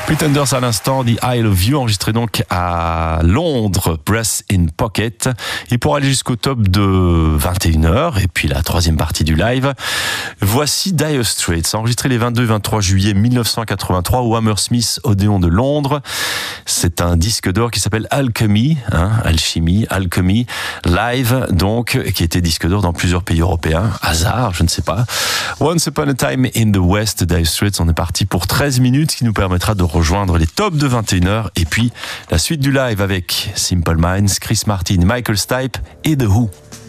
Pretenders à l'instant, The Isle of You, enregistré donc à Londres, Breath in Pocket. Et pour aller jusqu'au top de 21h, et puis la troisième partie du live, voici Dire Straits, enregistré les 22 et 23 juillet 1983 au Hammersmith Odéon de Londres. C'est un disque d'or qui s'appelle Alchemy, Alchemy, live donc, qui était disque d'or dans plusieurs pays européens. Hasard, je ne sais pas. Once Upon a Time in the West, Dire Straits, on est parti pour 13 minutes, ce qui nous permettra de rejoindre les tops de 21h et puis la suite du live avec Simple Minds, Chris Martin, Michael Stipe et The Who.